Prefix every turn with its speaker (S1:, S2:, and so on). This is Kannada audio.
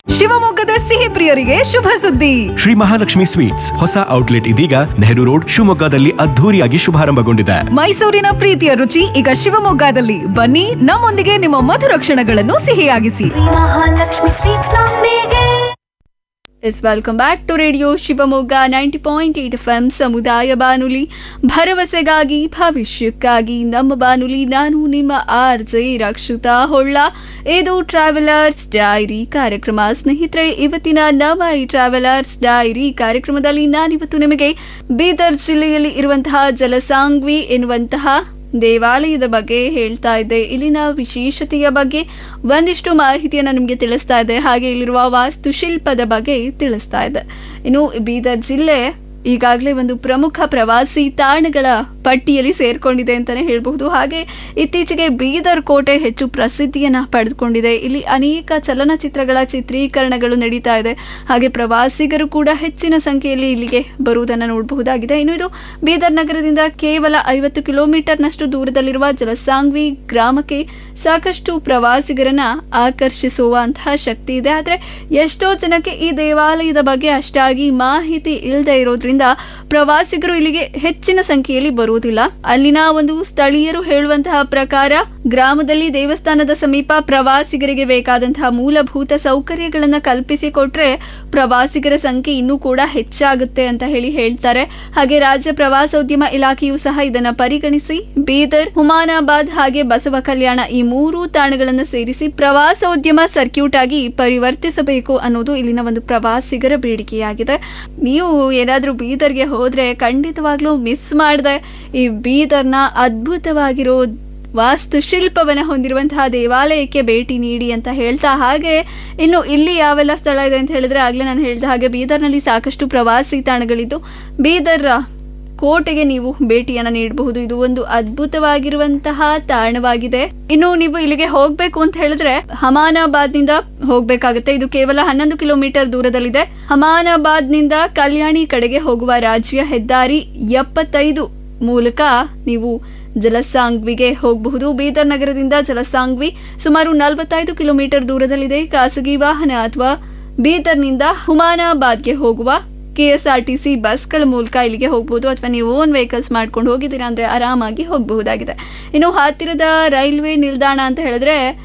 S1: ಶಿವಮೊಗ್ಗದ ಸಿಹಿ ಪ್ರಿಯರಿಗೆ ಶುಭ ಸುದ್ದಿ.
S2: ಶ್ರೀ ಮಹಾಲಕ್ಷ್ಮಿ ಸ್ವೀಟ್ಸ್ ಹೊಸ ಔಟ್ಲೆಟ್ ಇದೀಗ ನೆಹರು ರೋಡ್ ಶಿವಮೊಗ್ಗದಲ್ಲಿ ಅದ್ಧೂರಿಯಾಗಿ ಶುಭಾರಂಭಗೊಂಡಿದೆ.
S1: ಮೈಸೂರಿನ ಪ್ರೀತಿಯ ರುಚಿ ಈಗ ಶಿವಮೊಗ್ಗದಲ್ಲಿ. ಬನ್ನಿ, ನಮ್ಮೊಂದಿಗೆ ನಿಮ್ಮ ಮಧುರ ಕ್ಷಣಗಳನ್ನು ಸಿಹಿಯಾಗಿಸಿ.
S3: ಮಹಾಲಕ್ಷ್ಮಿ ಸ್ವೀಟ್ಸ್ ನೊಂದಿಗೆ.
S4: Welcome back to radio Shivamogga 90.8 FM ಸಮುದಾಯ ಬಾನುಲಿ, ಭರವಸೆಗಾಗಿ ಭವಿಷ್ಯಕ್ಕಾಗಿ ನಮ್ಮ ಬಾನುಲಿ. ನಾನು ನಿಮ್ಮ RJ ರಕ್ಷಿತಾ ಹೊಳ್ಳ. ಇದು ಟ್ರಾವೆಲರ್ಸ್ ಡೈರಿ ಕಾರ್ಯಕ್ರಮ. ಸ್ನೇಹಿತರೆ, ಇವತ್ತಿನ ನಮ್ಮ ಈ ಟ್ರಾವೆಲರ್ಸ್ ಡೈರಿ ಕಾರ್ಯಕ್ರಮದಲ್ಲಿ ನಾನಿವತ್ತು ನಿಮಗೆ ಬೀದರ್ ಜಿಲ್ಲೆಯಲ್ಲಿ ಇರುವಂತಹ ಜಲಸಾಂಗ್ವಿ ಎನ್ನುವಂತಹ ದೇವಾಲಯದ ಬಗ್ಗೆ ಹೇಳ್ತಾ ಇದ್ದೆ. ಇಲ್ಲಿನ ವಿಶೇಷತೆಯ ಬಗ್ಗೆ ಒಂದಿಷ್ಟು ಮಾಹಿತಿಯನ್ನು ನಿಮಗೆ ತಿಳಿಸ್ತಾ ಇದೆ. ಹಾಗೆ ಇಲ್ಲಿರುವ ವಾಸ್ತುಶಿಲ್ಪದ ಬಗ್ಗೆ ತಿಳಿಸ್ತಾ ಇದೆ. ಇನ್ನು ಬೀದರ್ ಜಿಲ್ಲೆ ಈಗಾಗಲೇ ಒಂದು ಪ್ರಮುಖ ಪ್ರವಾಸಿ ತಾಣಗಳ ಪಟ್ಟಿಯಲ್ಲಿ ಸೇರ್ಕೊಂಡಿದೆ ಅಂತಲೇ ಹೇಳಬಹುದು. ಹಾಗೆ ಇತ್ತೀಚೆಗೆ ಬೀದರ್ ಕೋಟೆ ಹೆಚ್ಚು ಪ್ರಸಿದ್ಧಿಯನ್ನು ಪಡೆದುಕೊಂಡಿದೆ. ಇಲ್ಲಿ ಅನೇಕ ಚಲನಚಿತ್ರಗಳ ಚಿತ್ರೀಕರಣಗಳು ನಡೀತಾ ಇದೆ. ಹಾಗೆ ಪ್ರವಾಸಿಗರು ಕೂಡ ಹೆಚ್ಚಿನ ಸಂಖ್ಯೆಯಲ್ಲಿ ಇಲ್ಲಿಗೆ ಬರುವುದನ್ನು ನೋಡಬಹುದಾಗಿದೆ. ಇನ್ನು ಇದು ಬೀದರ್ ನಗರದಿಂದ ಕೇವಲ 50 ಕಿಲೋಮೀಟರ್ನಷ್ಟು ದೂರದಲ್ಲಿರುವ ಜಲಸಾಂಗ್ವಿ ಗ್ರಾಮಕ್ಕೆ ಸಾಕಷ್ಟು ಪ್ರವಾಸಿಗರನ್ನ ಆಕರ್ಷಿಸುವಂತಹ ಶಕ್ತಿ ಇದೆ. ಆದರೆ ಎಷ್ಟೋ ಜನಕ್ಕೆ ಈ ದೇವಾಲಯದ ಬಗ್ಗೆ ಅಷ್ಟಾಗಿ ಮಾಹಿತಿ ಇಲ್ಲದೆ ಇರೋದ್ರಿಂದ ಪ್ರವಾಸಿಗರು ಇಲ್ಲಿಗೆ ಹೆಚ್ಚಿನ ಸಂಖ್ಯೆಯಲ್ಲಿ ಬರುವುದಿಲ್ಲ. ಅಲ್ಲಿನ ಒಂದು ಸ್ಥಳೀಯರು ಹೇಳುವಂತಹ ಪ್ರಕಾರ ಗ್ರಾಮದಲ್ಲಿ ದೇವಸ್ಥಾನದ ಸಮೀಪ ಪ್ರವಾಸಿಗರಿಗೆ ಬೇಕಾದಂತಹ ಮೂಲಭೂತ ಸೌಕರ್ಯಗಳನ್ನು ಕಲ್ಪಿಸಿಕೊಟ್ರೆ ಪ್ರವಾಸಿಗರ ಸಂಖ್ಯೆ ಇನ್ನೂ ಕೂಡ ಹೆಚ್ಚಾಗುತ್ತೆ ಅಂತ ಹೇಳ್ತಾರೆ. ಹಾಗೆ ರಾಜ್ಯ ಪ್ರವಾಸೋದ್ಯಮ ಇಲಾಖೆಯು ಸಹ ಇದನ್ನು ಪರಿಗಣಿಸಿ ಬೀದರ್, ಹುಮಾನಾಬಾದ್ ಹಾಗೆ ಬಸವ ಕಲ್ಯಾಣ ಈ 3 ತಾಣಗಳನ್ನು ಸೇರಿಸಿ ಪ್ರವಾಸೋದ್ಯಮ ಸರ್ಕ್ಯೂಟ್ ಆಗಿ ಪರಿವರ್ತಿಸಬೇಕು ಅನ್ನೋದು ಇಲ್ಲಿನ ಒಂದು ಪ್ರವಾಸಿಗರ ಬೇಡಿಕೆಯಾಗಿದೆ. ನೀವು ಏನಾದ್ರೂ ಬೀದರ್ಗೆ ಹೋದ್ರೆ ಖಂಡಿತವಾಗ್ಲೂ ಮಿಸ್ ಮಾಡದೆ ಈ ಬೀದರ್ನ ಅದ್ಭುತವಾಗಿರೋ ವಾಸ್ತುಶಿಲ್ಪವನ್ನು ಹೊಂದಿರುವಂತಹ ದೇವಾಲಯಕ್ಕೆ ಭೇಟಿ ನೀಡಿ ಅಂತ ಹೇಳ್ತಾ, ಹಾಗೆ ಇನ್ನು ಇಲ್ಲಿ ಯಾವೆಲ್ಲ ಸ್ಥಳ ಇದೆ ಅಂತ ಹೇಳಿದ್ರೆ ಆಗ್ಲೇ ನಾನು ಹೇಳಿದ ಹಾಗೆ ಬೀದರ್ನಲ್ಲಿ ಸಾಕಷ್ಟು ಪ್ರವಾಸಿ ತಾಣಗಳಿದ್ದು ಬೀದರ್ ಕೋಟೆಗೆ ನೀವು ಭೇಟಿಯನ್ನು ನೀಡಬಹುದು. ಇದು ಒಂದು ಅದ್ಭುತವಾಗಿರುವಂತಹ ತಾಣವಾಗಿದೆ. ಇನ್ನು ನೀವು ಇಲ್ಲಿಗೆ ಹೋಗ್ಬೇಕು ಅಂತ ಹೇಳಿದ್ರೆ ಹಮಾನಾಬಾದ್ನಿಂದ ಹೋಗ್ಬೇಕಾಗುತ್ತೆ. ಇದು ಕೇವಲ 11 ಕಿಲೋಮೀಟರ್ ದೂರದಲ್ಲಿದೆ. ಹಮಾನಾಬಾದ್ನಿಂದ ಕಲ್ಯಾಣಿ ಕಡೆಗೆ ಹೋಗುವ ರಾಜ್ಯ ಹೆದ್ದಾರಿ 75 ಮೂಲಕ ನೀವು ಜಲಸಾಂಗ್ವಿಗೆ ಹೋಗಬಹುದು. ಬೀದರ್ ನಗರದಿಂದ ಜಲಸಾಂಗ್ವಿ ಸುಮಾರು 45 ಕಿಲೋಮೀಟರ್ ದೂರದಲ್ಲಿದೆ. ಖಾಸಗಿ ವಾಹನ ಅಥವಾ ಬೀದರ್ನಿಂದ ಹುಮಾನಾಬಾದ್ಗೆ ಹೋಗುವ KSRTC ಬಸ್ಗಳ ಮೂಲಕ ಇಲ್ಲಿಗೆ ಹೋಗಬಹುದು. ಅಥವಾ ನೀವು ಓನ್ ವೆಹಿಕಲ್ಸ್ ಮಾಡ್ಕೊಂಡು ಹೋಗಿದ್ದೀರಾ ಅಂದ್ರೆ ಆರಾಮಾಗಿ ಹೋಗಬಹುದಾಗಿದೆ. ಇನ್ನು ಹತ್ತಿರದ ರೈಲ್ವೆ ನಿಲ್ದಾಣ ಅಂತ ಹೇಳಿದ್ರೆ